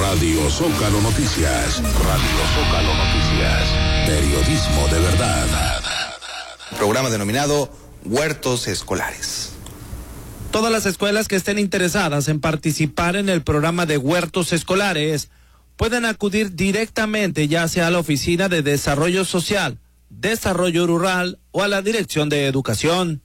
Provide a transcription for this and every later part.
Radio Zócalo Noticias. Radio Zócalo Noticias. Periodismo de verdad. Programa denominado Huertos Escolares. Todas las escuelas que estén interesadas en participar en el programa de huertos escolares pueden acudir directamente ya sea a la Oficina de Desarrollo Social, Desarrollo Rural o a la Dirección de Educación.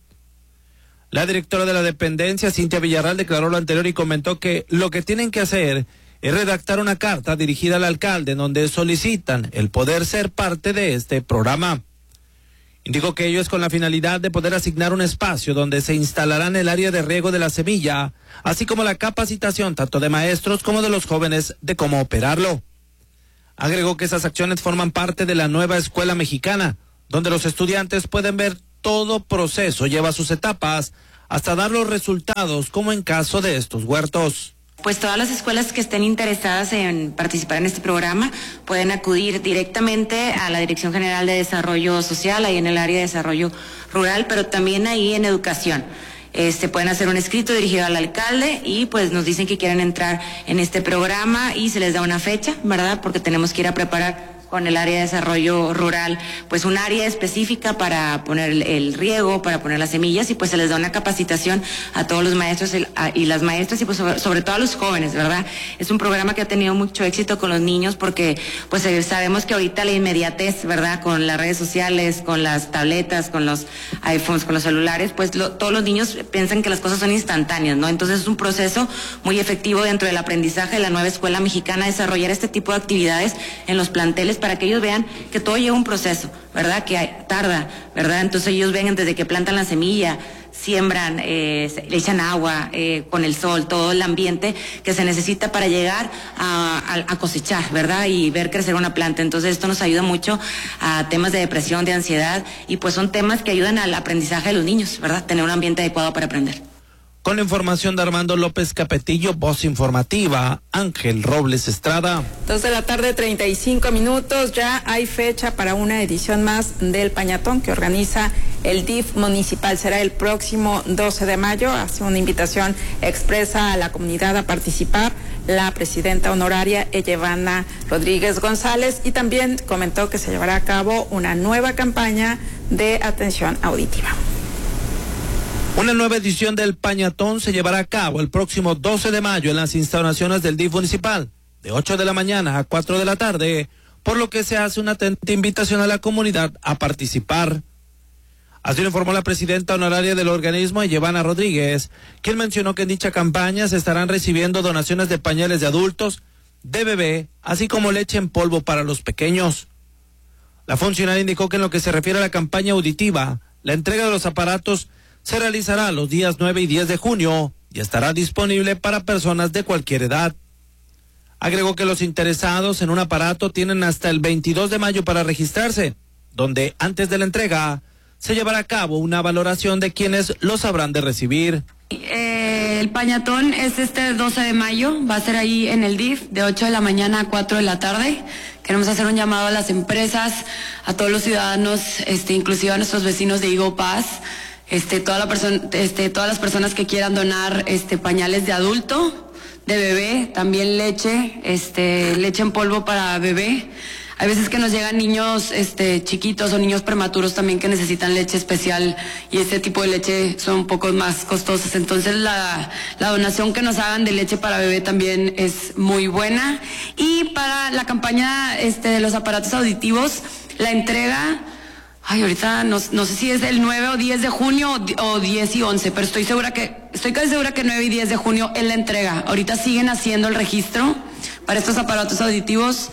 La directora de la dependencia, Cintia Villarreal, declaró lo anterior y comentó que lo que tienen que hacer es redactar una carta dirigida al alcalde en donde solicitan el poder ser parte de este programa. Indicó que ello es con la finalidad de poder asignar un espacio donde se instalarán el área de riego de la semilla, así como la capacitación tanto de maestros como de los jóvenes de cómo operarlo. Agregó que esas acciones forman parte de la nueva escuela mexicana, donde los estudiantes pueden ver todo proceso, lleva sus etapas, hasta dar los resultados, como en caso de estos huertos. Pues todas las escuelas que estén interesadas en participar en este programa pueden acudir directamente a la Dirección General de Desarrollo Social, ahí en el área de desarrollo rural, pero también ahí en educación. Pueden hacer un escrito dirigido al alcalde y pues nos dicen que quieren entrar en este programa y se les da una fecha, ¿verdad? Porque tenemos que ir a preparar con el área de desarrollo rural, pues un área específica para poner el riego, para poner las semillas, y pues se les da una capacitación a todos los maestros y las maestras, y pues sobre todo a los jóvenes, ¿verdad? Es un programa que ha tenido mucho éxito con los niños porque pues sabemos que ahorita la inmediatez, ¿verdad? Con las redes sociales, con las tabletas, con los iPhones, con los celulares, pues todos los niños piensan que las cosas son instantáneas, ¿no? Entonces es un proceso muy efectivo dentro del aprendizaje de la nueva escuela mexicana, desarrollar este tipo de actividades en los planteles para que ellos vean que todo lleva un proceso, ¿verdad? Que tarda, ¿verdad? Entonces ellos ven desde que plantan la semilla, siembran, le echan agua, con el sol, todo el ambiente que se necesita para llegar a cosechar, ¿verdad? Y ver crecer una planta. Entonces esto nos ayuda mucho a temas de depresión, de ansiedad, y pues son temas que ayudan al aprendizaje de los niños, ¿verdad? Tener un ambiente adecuado para aprender. Con la información de Armando López Capetillo, voz informativa, Ángel Robles Estrada. 2:35 p.m, ya hay fecha para una edición más del Pañatón que organiza el DIF municipal. Será el próximo 12 de mayo, hace una invitación expresa a la comunidad a participar la presidenta honoraria Ellevana Rodríguez González, y también comentó que se llevará a cabo una nueva campaña de atención auditiva. Una nueva edición del Pañatón se llevará a cabo el próximo 12 de mayo en las instalaciones del DIF municipal, de 8 de la mañana a 4 de la tarde, por lo que se hace una atenta invitación a la comunidad a participar. Así lo informó la presidenta honoraria del organismo, Ellevana Rodríguez, quien mencionó que en dicha campaña se estarán recibiendo donaciones de pañales de adultos, de bebé, así como leche en polvo para los pequeños. La funcionaria indicó que en lo que se refiere a la campaña auditiva, la entrega de los aparatos se realizará los días 9 y 10 de junio y estará disponible para personas de cualquier edad. Agregó que los interesados en un aparato tienen hasta el 22 de mayo para registrarse, donde antes de la entrega se llevará a cabo una valoración de quienes los habrán de recibir. El Pañatón es este 12 de mayo, va a ser ahí en el DIF de 8 de la mañana a 4 de la tarde. Queremos hacer un llamado a las empresas, a todos los ciudadanos, inclusive a nuestros vecinos de Higo Paz, todas las personas que quieran donar pañales de adulto, de bebé, también leche en polvo para bebé. Hay veces que nos llegan niños chiquitos o niños prematuros también que necesitan leche especial, y este tipo de leche son un poco más costosas. Entonces la donación que nos hagan de leche para bebé también es muy buena. Y para la campaña de los aparatos auditivos, la entrega, ahorita no sé si es el 9 o 10 de junio o 10 y 11, pero estoy casi segura que 9 y 10 de junio es la entrega. Ahorita siguen haciendo el registro para estos aparatos auditivos.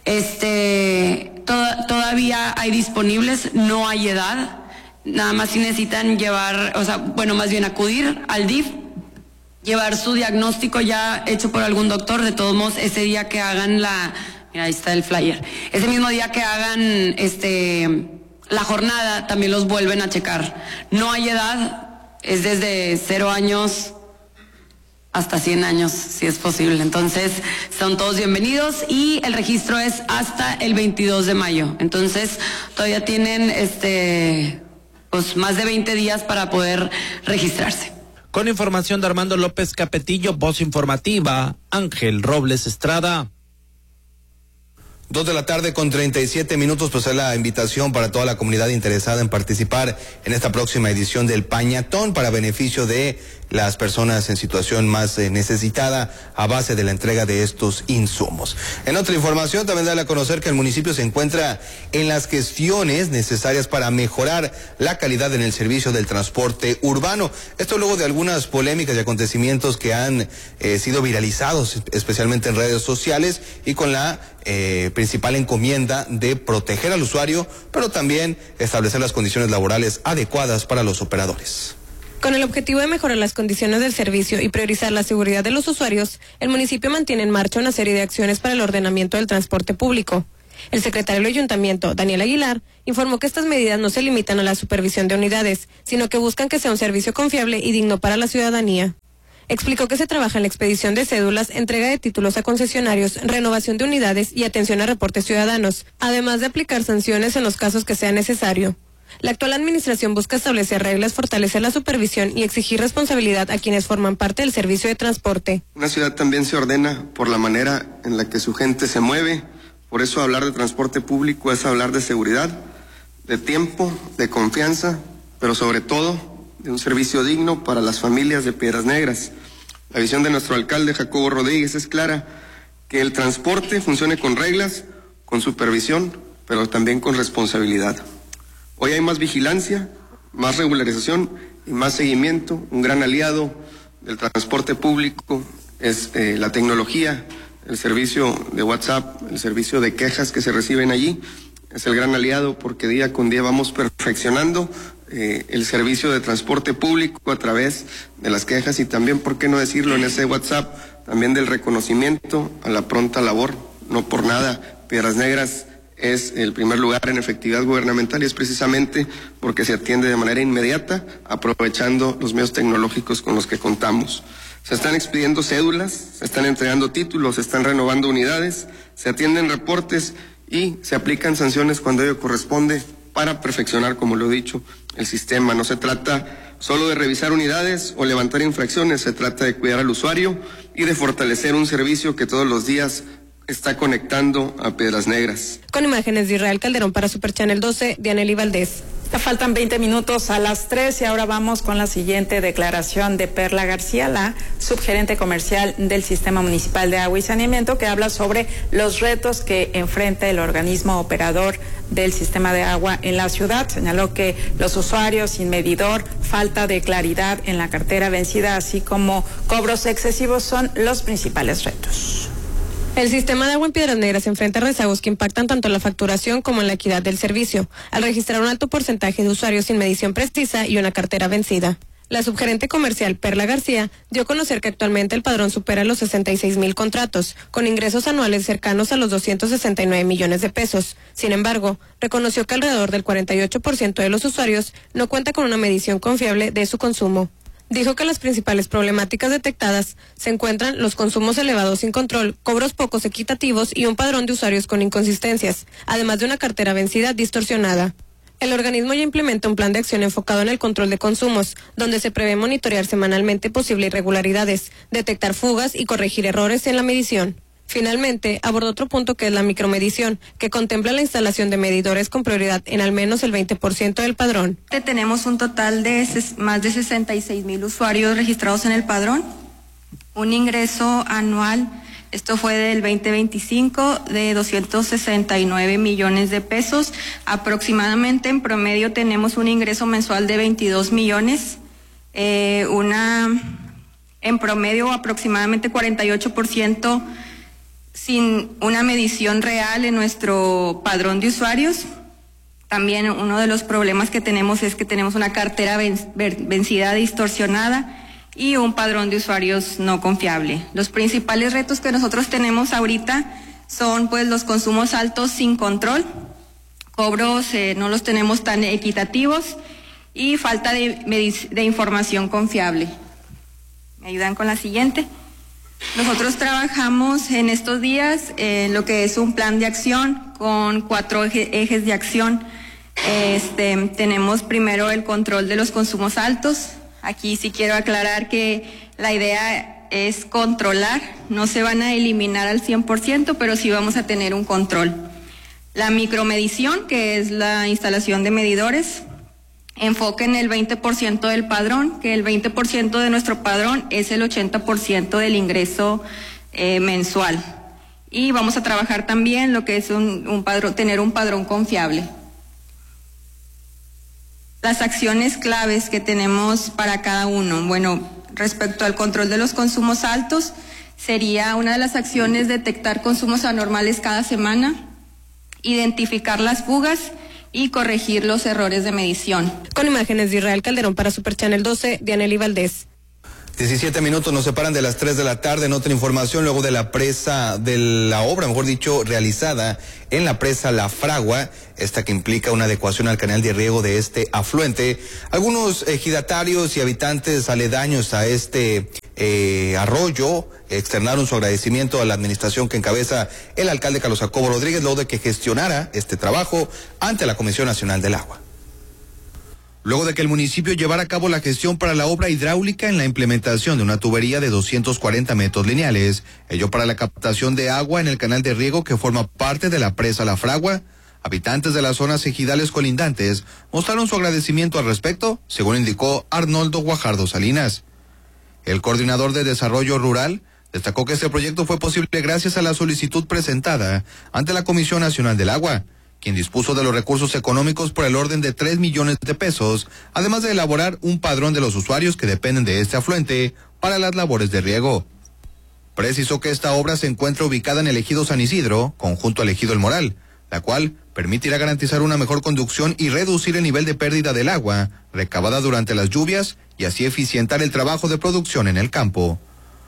Todavía hay disponibles, no hay edad, nada más si necesitan acudir al DIF, llevar su diagnóstico ya hecho por algún doctor. De todos modos, ese día que hagan mira, ahí está el flyer, ese mismo día que hagan la jornada, también los vuelven a checar. No hay edad, es desde 0 años hasta 100 años, si es posible. Entonces, son todos bienvenidos y el registro es hasta el 22 de mayo. Entonces, todavía tienen más de 20 días para poder registrarse. Con información de Armando López Capetillo, voz informativa, Ángel Robles Estrada. 2:37 p.m, pues es la invitación para toda la comunidad interesada en participar en esta próxima edición del Pañatón para beneficio de las personas en situación más necesitada a base de la entrega de estos insumos. En otra información también da a conocer que el municipio se encuentra en las gestiones necesarias para mejorar la calidad en el servicio del transporte urbano. Esto luego de algunas polémicas y acontecimientos que han sido viralizados, especialmente en redes sociales, y con la principal encomienda de proteger al usuario, pero también establecer las condiciones laborales adecuadas para los operadores. Con el objetivo de mejorar las condiciones del servicio y priorizar la seguridad de los usuarios, el municipio mantiene en marcha una serie de acciones para el ordenamiento del transporte público. El secretario del Ayuntamiento, Daniel Aguilar, informó que estas medidas no se limitan a la supervisión de unidades, sino que buscan que sea un servicio confiable y digno para la ciudadanía. Explicó que se trabaja en la expedición de cédulas, entrega de títulos a concesionarios, renovación de unidades y atención a reportes ciudadanos, además de aplicar sanciones en los casos que sea necesario. La actual administración busca establecer reglas, fortalecer la supervisión y exigir responsabilidad a quienes forman parte del servicio de transporte. Una ciudad también se ordena por la manera en la que su gente se mueve, por eso hablar de transporte público es hablar de seguridad, de tiempo, de confianza, pero sobre todo de un servicio digno para las familias de Piedras Negras. La visión de nuestro alcalde Jacobo Rodríguez es clara, que el transporte funcione con reglas, con supervisión, pero también con responsabilidad. Hoy hay más vigilancia, más regularización y más seguimiento. Un gran aliado del transporte público es la tecnología, el servicio de WhatsApp, el servicio de quejas que se reciben allí. Es el gran aliado porque día con día vamos perfeccionando el servicio de transporte público a través de las quejas y también, ¿por qué no decirlo en ese WhatsApp? También del reconocimiento a la pronta labor. No por nada, Piedras Negras es el primer lugar en efectividad gubernamental y es precisamente porque se atiende de manera inmediata, aprovechando los medios tecnológicos con los que contamos. Se están expidiendo cédulas, se están entregando títulos, se están renovando unidades, se atienden reportes y se aplican sanciones cuando ello corresponde para perfeccionar, como lo he dicho, el sistema. No se trata solo de revisar unidades o levantar infracciones, se trata de cuidar al usuario y de fortalecer un servicio que todos los días está conectando a Piedras Negras. Con imágenes de Israel Calderón para Super Channel 12, Dianely Valdés. Faltan 20 minutos a las 3 y ahora vamos con la siguiente declaración de Perla García, la subgerente comercial del Sistema Municipal de Agua y Saneamiento, que habla sobre los retos que enfrenta el organismo operador del sistema de agua en la ciudad. Señaló que los usuarios sin medidor, falta de claridad en la cartera vencida, así como cobros excesivos son los principales retos. El sistema de agua en Piedras Negras enfrenta rezagos que impactan tanto en la facturación como en la equidad del servicio, al registrar un alto porcentaje de usuarios sin medición precisa y una cartera vencida. La subgerente comercial Perla García dio a conocer que actualmente el padrón supera los 66,000 contratos, con ingresos anuales cercanos a los 269 millones de pesos. Sin embargo, reconoció que alrededor del 48% de los usuarios no cuenta con una medición confiable de su consumo. Dijo que las principales problemáticas detectadas se encuentran los consumos elevados sin control, cobros pocos equitativos y un padrón de usuarios con inconsistencias, además de una cartera vencida distorsionada. El organismo ya implementa un plan de acción enfocado en el control de consumos, donde se prevé monitorear semanalmente posibles irregularidades, detectar fugas y corregir errores en la medición. Finalmente, abordó otro punto que es la micromedición, que contempla la instalación de medidores con prioridad en al menos el 20% del padrón. Tenemos un total de más de 66,000 usuarios registrados en el padrón, un ingreso anual, esto fue del 2025, de 269 millones de pesos. Aproximadamente en promedio tenemos un ingreso mensual de 22 millones, en promedio aproximadamente 48% sin una medición real en nuestro padrón de usuarios. También uno de los problemas que tenemos es que tenemos una cartera vencida distorsionada y un padrón de usuarios no confiable. Los principales retos que nosotros tenemos ahorita son pues los consumos altos sin control, cobros no los tenemos tan equitativos y falta de información confiable. ¿Me ayudan con la siguiente? Nosotros trabajamos en estos días en lo que es un plan de acción con 4 ejes de acción. Tenemos primero el control de los consumos altos. Aquí sí quiero aclarar que la idea es controlar, no se van a eliminar al 100%, pero sí vamos a tener un control. La micromedición, que es la instalación de medidores, enfoca en el 20% del padrón, que el 20% de nuestro padrón es el 80% del ingreso mensual. Y vamos a trabajar también lo que es un padrón, tener un padrón confiable. Las acciones claves que tenemos para cada uno. Bueno, respecto al control de los consumos altos, sería una de las acciones detectar consumos anormales cada semana, identificar las fugas y corregir los errores de medición. Con imágenes de Israel Calderón para Super Channel 12, Dianely Valdés. 17 minutos nos separan de las 3 de la tarde. En otra información, luego de la presa, de la obra, mejor dicho, realizada en la presa La Fragua, esta que implica una adecuación al canal de riego de este afluente, algunos ejidatarios y habitantes aledaños a este arroyo externaron su agradecimiento a la administración que encabeza el alcalde Carlos Jacobo Rodríguez, luego de que gestionara este trabajo ante la Comisión Nacional del Agua. Luego de que el municipio llevara a cabo la gestión para la obra hidráulica en la implementación de una tubería de 240 metros lineales, ello para la captación de agua en el canal de riego que forma parte de la presa La Fragua, habitantes de las zonas ejidales colindantes mostraron su agradecimiento al respecto, según indicó Arnoldo Guajardo Salinas. El coordinador de Desarrollo Rural destacó que este proyecto fue posible gracias a la solicitud presentada ante la Comisión Nacional del Agua, quien dispuso de los recursos económicos por el orden de 3 millones de pesos, además de elaborar un padrón de los usuarios que dependen de este afluente para las labores de riego. Precisó que esta obra se encuentra ubicada en el ejido San Isidro, conjunto al ejido El Moral, la cual permitirá garantizar una mejor conducción y reducir el nivel de pérdida del agua recabada durante las lluvias y así eficientar el trabajo de producción en el campo.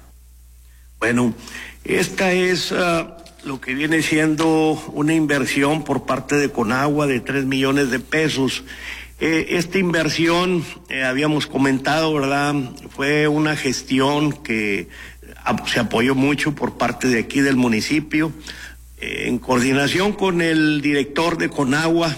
Bueno, esta es lo que viene siendo una inversión por parte de Conagua de 3 millones de pesos. Esta inversión, habíamos comentado, ¿verdad? Fue una gestión que se apoyó mucho por parte de aquí del municipio, en coordinación con el director de Conagua,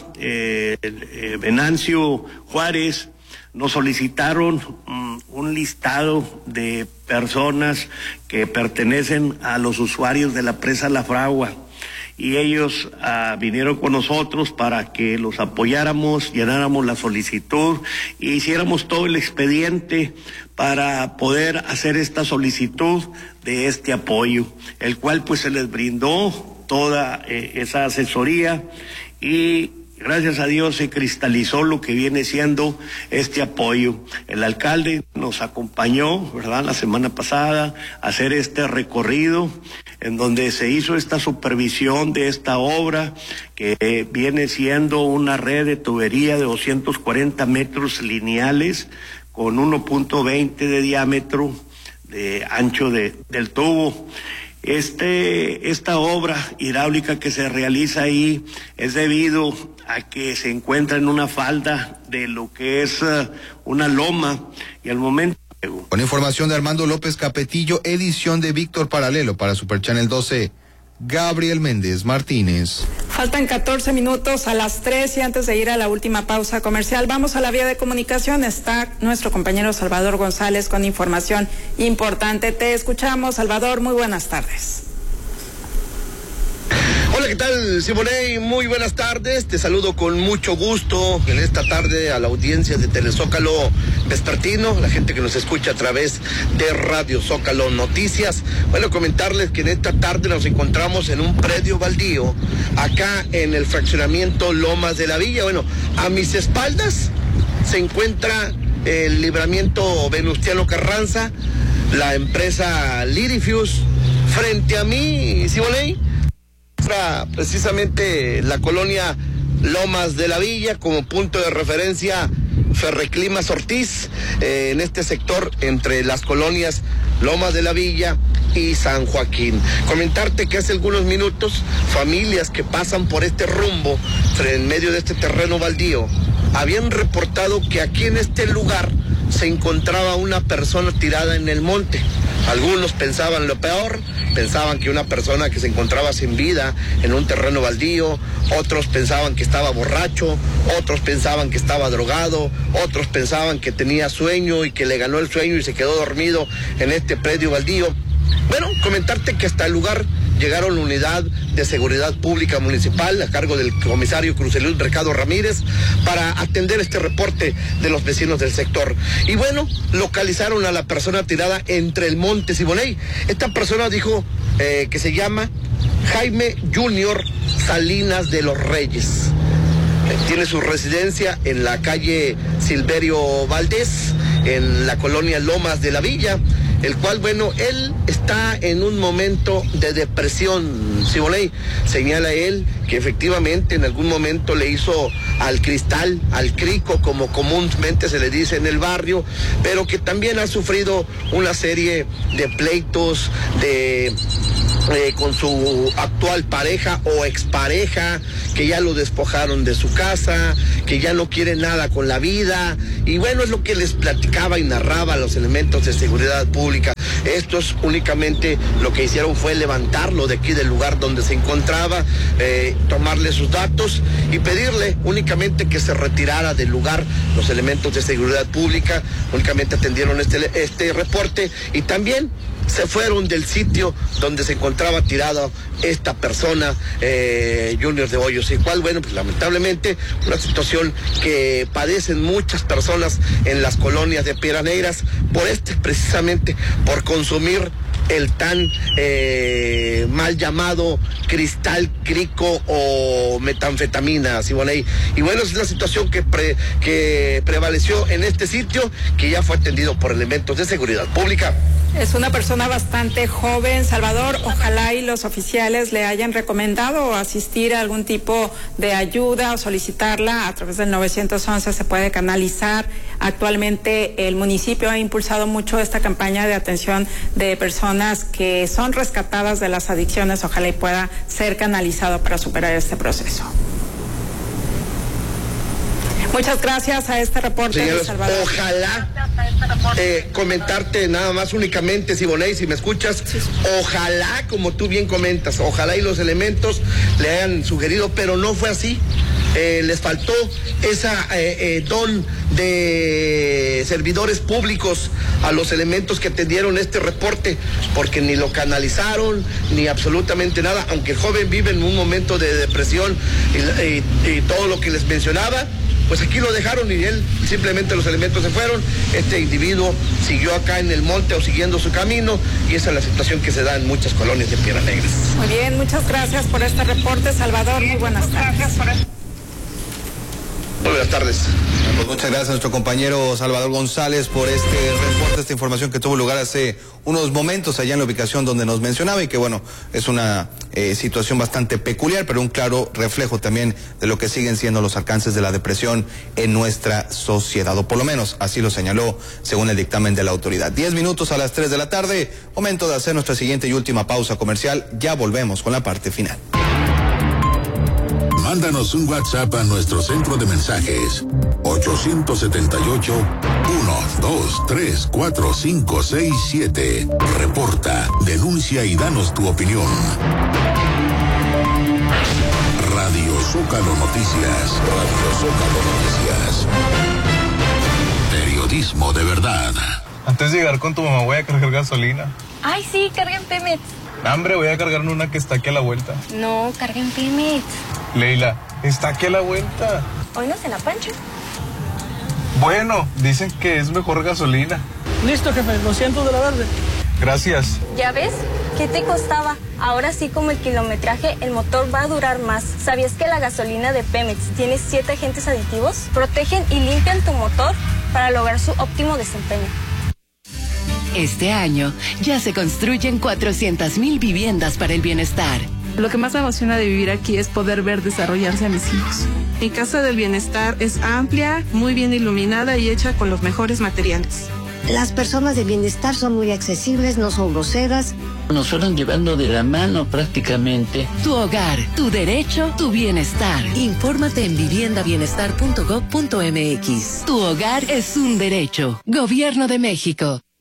Venancio Juárez. Nos solicitaron un listado de personas que pertenecen a los usuarios de la presa La Fragua y ellos vinieron con nosotros para que los apoyáramos, llenáramos la solicitud e hiciéramos todo el expediente para poder hacer esta solicitud de este apoyo, el cual pues se les brindó toda esa asesoría y gracias a Dios se cristalizó lo que viene siendo este apoyo. El alcalde nos acompañó, ¿verdad?, la semana pasada a hacer este recorrido en donde se hizo esta supervisión de esta obra que viene siendo una red de tubería de 240 metros lineales con 1.20 de diámetro de ancho del tubo. Esta obra hidráulica que se realiza ahí es debido a que se encuentra en una falda de lo que es una loma y al momento... Con información de Armando López Capetillo, edición de Víctor Paralelo para Super Channel 12, Gabriel Méndez Martínez. Faltan 14 minutos a las 3 y antes de ir a la última pausa comercial, vamos a la vía de comunicación. Está nuestro compañero Salvador González con información importante. Te escuchamos, Salvador. Muy buenas tardes. Hola, ¿qué tal, Simoney? Muy buenas tardes. Te saludo con mucho gusto en esta tarde a la audiencia de Telezócalo Vespertino, la gente que nos escucha a través de Radio Zócalo Noticias. Bueno, comentarles que en esta tarde nos encontramos en un predio baldío, acá en el fraccionamiento Lomas de la Villa. Bueno, a mis espaldas se encuentra el libramiento Venustiano Carranza, la empresa Lirifius. Frente a mí, Simoney, precisamente la colonia Lomas de la Villa como punto de referencia Ferreclimas Ortiz, en este sector entre las colonias Lomas de la Villa y San Joaquín. Comentarte que hace algunos minutos familias que pasan por este rumbo en medio de este terreno baldío habían reportado que aquí en este lugar se encontraba una persona tirada en el monte. Algunos pensaban lo peor, pensaban que una persona que se encontraba sin vida en un terreno baldío, otros pensaban que estaba borracho, otros pensaban que estaba drogado, otros pensaban que tenía sueño y que le ganó el sueño y se quedó dormido en este predio baldío. Bueno, comentarte que hasta el lugar llegaron la unidad de seguridad pública municipal a cargo del comisario Cruceluz Mercado Ramírez para atender este reporte de los vecinos del sector. Y bueno, localizaron a la persona tirada entre el monte Siboney. Esta persona dijo que se llama Jaime Junior Salinas de los Reyes. Tiene su residencia en la calle Silverio Valdés, en la colonia Lomas de la Villa, el cual, bueno, él está en un momento de depresión. Siboney, señala él que efectivamente en algún momento le hizo al cristal, al crico, como comúnmente se le dice en el barrio, pero que también ha sufrido una serie de pleitos con su actual pareja o expareja, que ya lo despojaron de su casa, que ya no quiere nada con la vida. Y bueno, es lo que les platicaba y narraba los elementos de seguridad pública. Estos únicamente lo que hicieron fue levantarlo de aquí del lugar donde se encontraba, tomarle sus datos y pedirle únicamente que se retirara del lugar. Los elementos de seguridad pública únicamente atendieron este reporte y también se fueron del sitio donde se encontraba tirada esta persona, Junior de Hoyos, y cual, bueno, pues lamentablemente una situación que padecen muchas personas en las colonias de Piedras Negras precisamente por consumir el tan mal llamado cristal, crico o metanfetamina, Siboney. Y bueno, es la situación que prevaleció en este sitio, que ya fue atendido por elementos de seguridad pública. Es una persona bastante joven, Salvador. Ojalá y los oficiales le hayan recomendado asistir a algún tipo de ayuda o solicitarla a través del 911. Se puede canalizar. Actualmente el municipio ha impulsado mucho esta campaña de atención de personas que son rescatadas de las adicciones. Ojalá y pueda ser canalizado para superar este proceso. Muchas gracias a este reporte. Señores, de Salvador. Ojalá comentarte nada más únicamente, Siboney, si me escuchas, ojalá, como tú bien comentas, ojalá y los elementos le hayan sugerido, pero no fue así. Les faltó esa don de servidores públicos a los elementos que atendieron este reporte, porque ni lo canalizaron, ni absolutamente nada, aunque el joven vive en un momento de depresión y todo lo que les mencionaba. Pues aquí lo dejaron y él, simplemente los elementos se fueron. Este individuo siguió acá en el monte o siguiendo su camino, y esa es la situación que se da en muchas colonias de Piedras Negras. Muy bien, muchas gracias por este reporte, Salvador. Muy buenas tardes. Muy buenas tardes. Pues muchas gracias a nuestro compañero Salvador González por este reporte, esta información que tuvo lugar hace unos momentos allá en la ubicación donde nos mencionaba, y que bueno, es una situación bastante peculiar, pero un claro reflejo también de lo que siguen siendo los alcances de la depresión en nuestra sociedad, o por lo menos así lo señaló según el dictamen de la autoridad. 10 minutos a las 3 de la tarde, momento de hacer nuestra siguiente y última pausa comercial. Ya volvemos con la parte final. Mándanos un WhatsApp a nuestro centro de mensajes 878-123-4567. Reporta, denuncia y danos tu opinión. Radio Zócalo Noticias. Radio Zócalo Noticias. Periodismo de verdad. Antes de llegar con tu mamá voy a cargar gasolina. Ay, sí, carga en Pemex. Hombre, voy a cargar una que está aquí a la vuelta. No, carga en Pemex. Leila, está aquí a la vuelta. Hoy no se la pancho. Bueno, dicen que es mejor gasolina. Listo, jefe, 200 de la verde. Gracias. ¿Ya ves? ¿Qué te costaba? Ahora sí, como el kilometraje, el motor va a durar más. ¿Sabías que la gasolina de Pemex tiene 7 agentes aditivos? Protegen y limpian tu motor para lograr su óptimo desempeño. Este año ya se construyen 400,000 viviendas para el bienestar. Lo que más me emociona de vivir aquí es poder ver desarrollarse a mis hijos. Mi casa del bienestar es amplia, muy bien iluminada y hecha con los mejores materiales. Las personas de bienestar son muy accesibles, no son groseras. Nos fueron llevando de la mano prácticamente. Tu hogar, tu derecho, tu bienestar. Infórmate en viviendabienestar.gov.mx. Tu hogar es un derecho. Gobierno de México.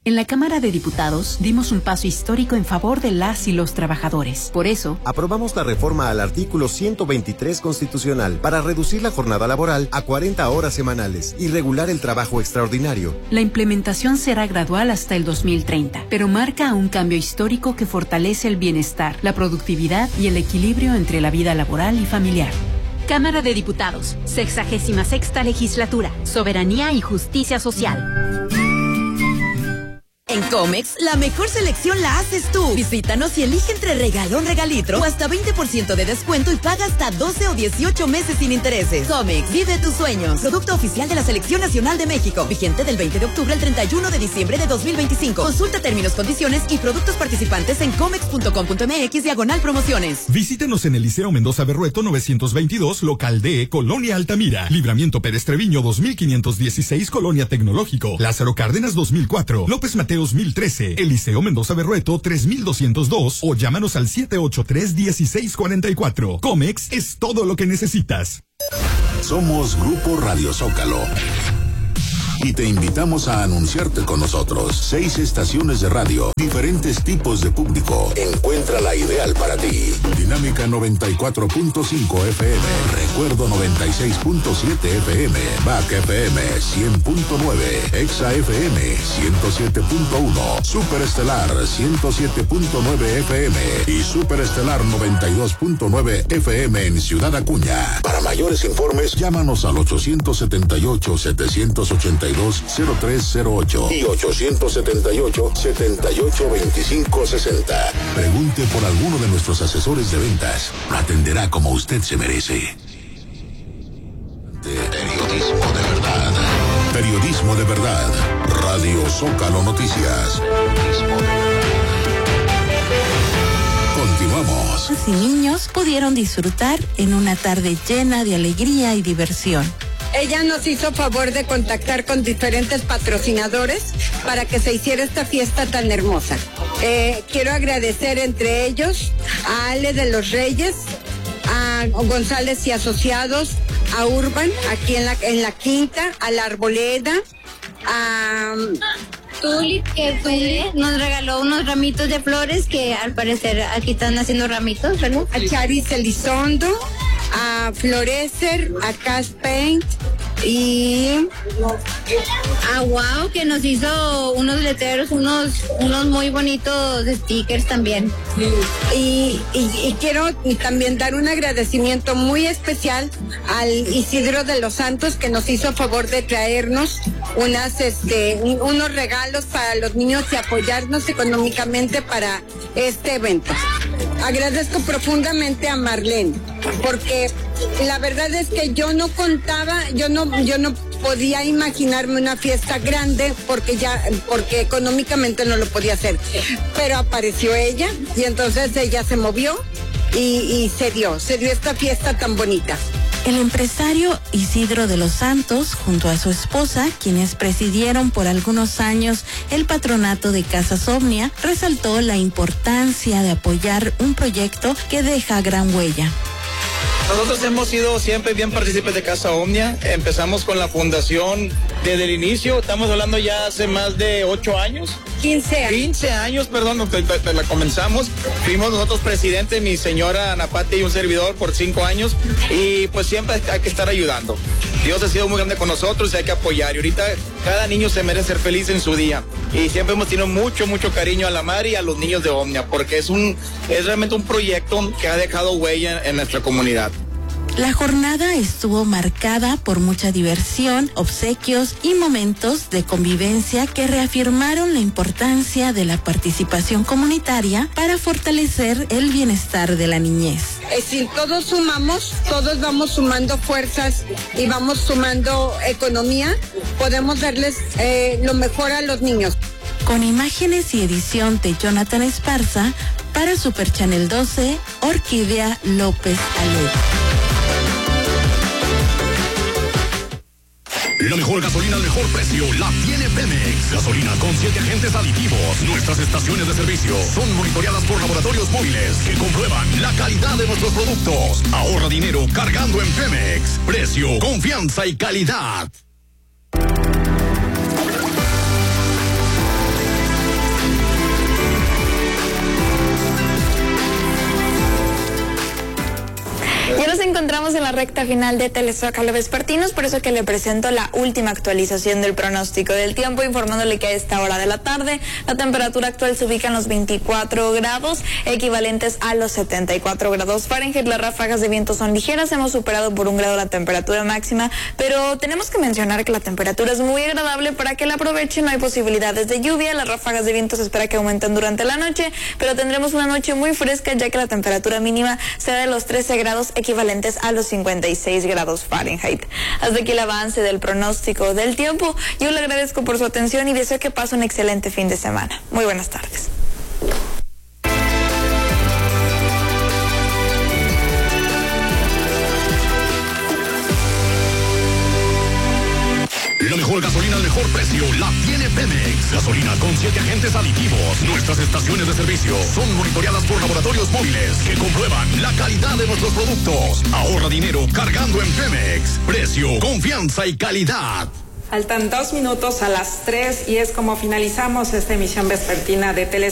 En la Cámara de Diputados dimos un paso histórico en favor de las y los trabajadores. Por eso, aprobamos la reforma al artículo 123 constitucional para reducir la jornada laboral a 40 horas semanales y regular el trabajo extraordinario. La implementación será gradual hasta el 2030, pero marca un cambio histórico que fortalece el bienestar, la productividad y el equilibrio entre la vida laboral y familiar. Cámara de Diputados, 66ª Legislatura, Soberanía y Justicia Social. En Comex, la mejor selección la haces tú. Visítanos y elige entre regalón, regalitro o hasta 20% de descuento y paga hasta 12 o 18 meses sin intereses. Comex, vive tus sueños. Producto oficial de la Selección Nacional de México. Vigente del 20 de octubre al 31 de diciembre de 2025. Consulta términos, condiciones y productos participantes en comex.com.mx/promociones. Visítenos en el Liceo Mendoza Berrueto 922, local D, Colonia Altamira. Libramiento Pérez Treviño 2516, Colonia Tecnológico. Lázaro Cárdenas 2004. López Mateos 1013, Eliseo Mendoza Berrueto 3202 o llámanos al 783-1644. Comex es todo lo que necesitas. Somos Grupo Radio Zócalo y te invitamos a anunciarte con nosotros. 6 estaciones de radio, diferentes tipos de público. Encuentra la ideal para ti. Dinámica 94.5 FM, Recuerdo 96.7 FM, Back FM 100.9, Exa FM 107.1, Superestelar 107.9 FM y Superestelar 92.9 FM en Ciudad Acuña. Para mayores informes, llámanos al 878-782-0308 y 878-782560. Pregunte por alguno de nuestros asesores de ventas. Lo atenderá como usted se merece. Periodismo de verdad. Periodismo de verdad. Radio Zócalo Noticias. Periodismo de verdad. Continuamos. Y niños pudieron disfrutar en una tarde llena de alegría y diversión. Ella nos hizo favor de contactar con diferentes patrocinadores para que se hiciera esta fiesta tan hermosa. Quiero agradecer entre ellos a Ale de los Reyes, a González y Asociados, a Urban, aquí en la Quinta, a La Arboleda, a Tulip, que nos regaló unos ramitos de flores que al parecer aquí están haciendo ramitos, ¿verdad? A Charis Elizondo, a Florecer, a Cash Paint y a Wow, que nos hizo unos letreros, unos muy bonitos stickers también. Y quiero también dar un agradecimiento muy especial al Isidro de los Santos, que nos hizo favor de traernos unos regalos para los niños y apoyarnos económicamente para este evento. Agradezco profundamente a Marlene, porque la verdad es que yo no podía imaginarme una fiesta grande porque económicamente no lo podía hacer. Pero apareció ella y entonces ella se movió y se dio esta fiesta tan bonita. El empresario Isidro de los Santos, junto a su esposa, quienes presidieron por algunos años el patronato de Casas Omnia, resaltó la importancia de apoyar un proyecto que deja gran huella. Nosotros hemos sido siempre bien partícipes de Casa Omnia. Empezamos con la fundación desde el inicio. Estamos hablando ya hace más de 8 años. 15 años, perdón, la comenzamos. Fuimos nosotros presidentes, mi señora Ana Pati y un servidor por 5 años. Y pues siempre hay que estar ayudando. Dios ha sido muy grande con nosotros y hay que apoyar. Y ahorita cada niño se merece ser feliz en su día. Y siempre hemos tenido mucho cariño a la madre y a los niños de Omnia, porque es realmente un proyecto que ha dejado huella en nuestra comunidad. La jornada estuvo marcada por mucha diversión, obsequios y momentos de convivencia que reafirmaron la importancia de la participación comunitaria para fortalecer el bienestar de la niñez. Si todos sumamos, todos vamos sumando fuerzas y vamos sumando economía, podemos darles lo mejor a los niños. Con imágenes y edición de Jonathan Esparza, para Super Channel 12, Orquídea López Aleda. La mejor gasolina al mejor precio la tiene Pemex. Gasolina con 7 agentes aditivos. Nuestras estaciones de servicio son monitoreadas por laboratorios móviles que comprueban la calidad de nuestros productos. Ahorra dinero cargando en Pemex. Precio, confianza y calidad. encontramos en la recta final de Telezócalo Vespertinos, por eso que le presento la última actualización del pronóstico del tiempo, informándole que a esta hora de la tarde la temperatura actual se ubica en los 24 grados, equivalentes a los 74 grados Fahrenheit. Las ráfagas de viento son ligeras, hemos superado por 1 grado la temperatura máxima, pero tenemos que mencionar que la temperatura es muy agradable para que la aprovechen. No hay posibilidades de lluvia, las ráfagas de viento se espera que aumenten durante la noche, pero tendremos una noche muy fresca, ya que la temperatura mínima será de los 13 grados, equivalentes a los 56 grados Fahrenheit. Hasta aquí el avance del pronóstico del tiempo. Yo le agradezco por su atención y deseo que pase un excelente fin de semana. Muy buenas tardes. La mejor gasolina al mejor precio la tiene Pemex. Gasolina con 7 agentes aditivos. Nuestras estaciones de servicio son monitoreadas por laboratorios móviles que comprueban la calidad de nuestros productos. Ahorra dinero cargando en Pemex. Precio, confianza y calidad. Faltan 2 minutos a las 3 y es como finalizamos esta emisión vespertina de Tele